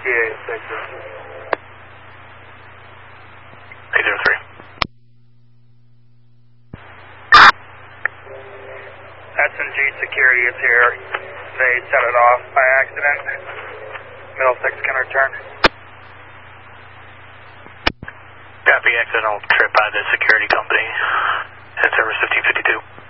Yeah, 803. S&G security is here. They set it off by accident. Middlesex can return. Copy, accidental trip by the security company at service 1552.